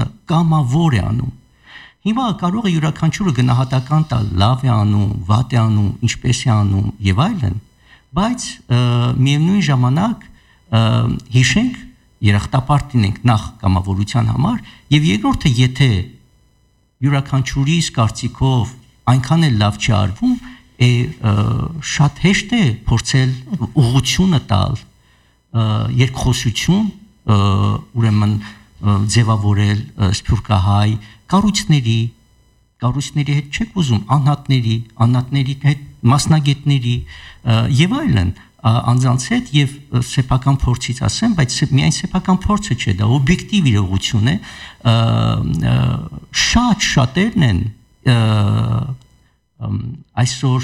կառավարությունը կամավոր է անում։ Հիմա կարող է յուրաքանչյուրը գնահատական տալ, լավ է անում, վատ է անում, ինչպես է անում եւ այլն, բայց միևնույն ժամանակ հիշենք երախտապարտ լինենք նախ կամավորության համար եւ երկրորդը եթե յուրաքանչյուրիս կարծիքով այնքան էլ լավ չի արվում, շատ հեշտ է փորձել ուղղությունը տալ, երկխոսություն, ուրեմն ձևավորել սփյուռքահայ կառույցների հետ չեք ուզում, անհատների հետ մասնագետների եւ այլն անձանց հետ եւ սեփական փորձից ասեմ, բայց միայն սեփական փորձը չէ, դա օբյեկտիվ իրողություն է, շատերն են այսօր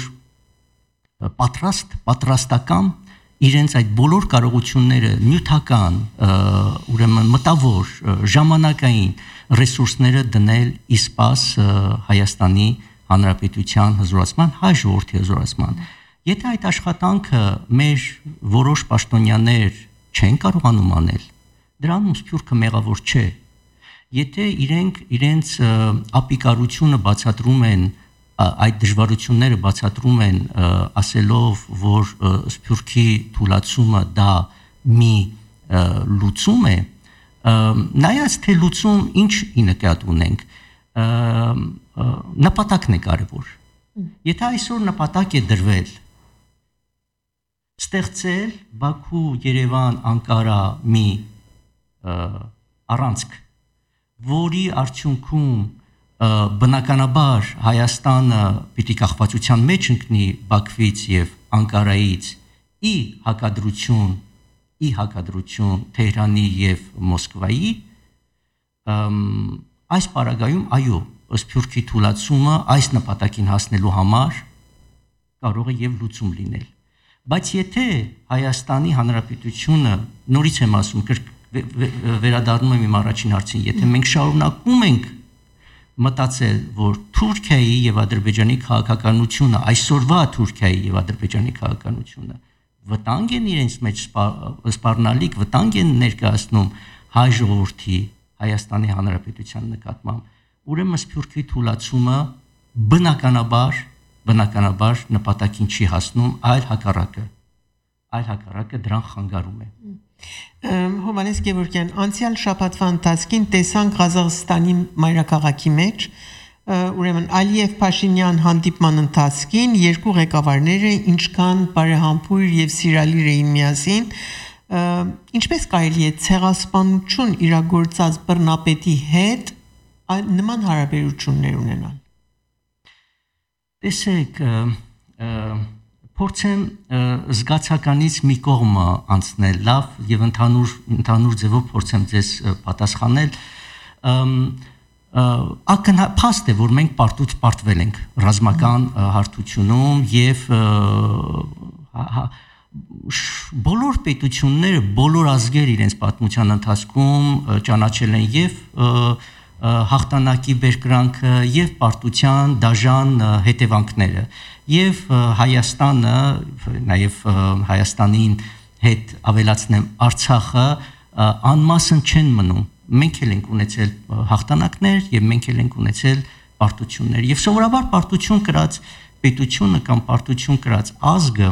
պատրաստական իրենց այդ բոլոր կարողությունները նյութական, ուրեմն մտավոր, ժամանակային ռեսուրսները դնել իսպաս Հայաստանի Հանրապետության հզորացման, հայ ժողովրդի հզորացման։ Եթե այդ աշխատանքը մեր որոշ պաշտոնյաներ չեն կարողանում անել, դրանում Սփյուռքը մեղավոր չէ։ Եթե իրենց ապիկարությունը բացատրում են, այդ դժվարությունները բացատրում են ասելով, որ Սփյուռքի թուլացումը դա մի լուծում է, նայած թե լուծում ի նկատի ունենք, նպատակն է կարևոր։ Եթե այսօր նպատակ է դրվել ստեղծել Բաքու, Երևան, Անկարա մի առանցք, որի արդյունքում բնականաբար Հայաստանը պիտի կախվածության մեջ ընկնի Բաքվից եւ Անկարայից ի հակադրություն Թեհրանի եւ Մոսկվայի, այս պարագայում այո, Սփյուռքի թուլացումը այս նպատակին հասնելու համար կարող է եւ լուծում լինել։ Բայց եթե Հայաստանի Հանրապետությունը, նորից եմ ասում, վերադառնում եմ իմ առաջին հարցին, եթե մենք շարունակում ենք մտածել, որ Թուրքիայի եւ Ադրբեջանի քաղաքականությունը, այսօրվա Թուրքիայի եւ Ադրբեջանի քաղաքականությունը վտանգ են իրենց մեջ սպառնալիք, վտանգ են ներկայացնում հայ ժողովրդի, Հայաստանի Հանրապետության նկատմամբ, ուրեմն Սփյուռքի թուլացումը բնականաբար նպատակին չի հասնում, այլ հակառակը դրան խանգարում է։ Հովհաննես Գևորգյան, անցյալ շաբաթվա ընթացքին տեսանք Ղազախստանի մայրաքաղաքի մեջ, ուրեմն Ալիև Փաշինյան հանդիպման ընթացքին երկու ղեկավարները ինչքան բարեհամբույր եւ սիրալիր էին միասին, ինչպես կարելի է ցեղասպանություն իրագործած բռնապետի հետ նման հարաբերություններ ունենալ։ Տեսեք, փորձեմ զգացականից մի կողմը անցնել լավ եւ ընդհանուր ձևով փորձեմ ձեզ պատասխանել, փաստ է, որ մենք պարտվել ենք ռազմական հարթությունում եւ բոլոր պետությունները, բոլոր ազգեր իրենց պատմության ընթացքում ճանաչել են եւ հաղթանակի բերկրանքը եւ պարտության դաժան հետևանքները եւ Հայաստանը, նաեւ Հայաստանին հետ ավելացնեմ Արցախը անմասն չեն մնում։ Մենք էլ ենք ունեցել հաղթանակներ եւ մենք էլ ենք ունեցել պարտություններ եւ սովորաբար պարտություն կրած պետությունը կամ պարտություն կրած ազգը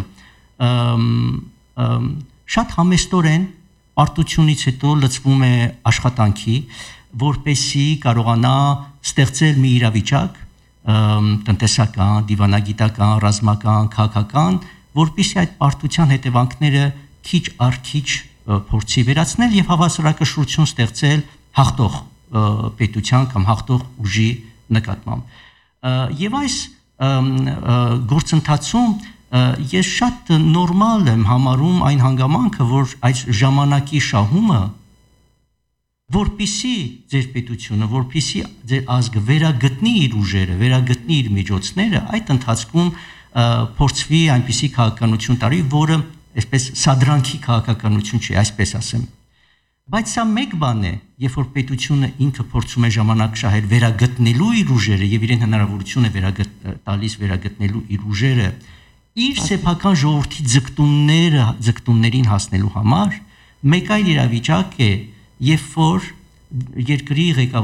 շատ համեստորեն պարտությունից հետո լծվում է աշխատանքի, որպեսի կարողանա ստեղծել մի իրավիճակ տնտեսական, դիվանագիտական, ռազմական, քաղաքական, որպեսի այդ պարտության հետևանքները քիչ առ քիչ փորձի վերացնել եւ հավասարակշռություն ստեղծել հաղթող պետության կամ հաղթող ուժի նկատմամբ։ Եվ այս գործընթացում ես շատ նորմալ եմ համարում այն հանգամանքը, որ այս ժամանակի շահումը, որպեսի ձեր պետությունը, որպեսի ձեր ազգը վերագտնի իր ուժերը, վերագտնի իր միջոցները, այդ ընթացքում փորձվի այնպիսի քաղաքականություն տարի, որը այսպես սադրանքի քաղաքականություն չի, այսպես ասեմ։ Բայց սա մեկ բան է, երբ որ պետությունը ինքը փորձում է ժամանակ շահել վերագտնելու իր ուժերը եւ իրեն հնարավորություն է տալիս վերագտնելու իր ուժերը, իր սեփական ժողովրդի ձգտումներին հասնելու համար, մեկ այլ իրավիճակ է, երբ որ երկրի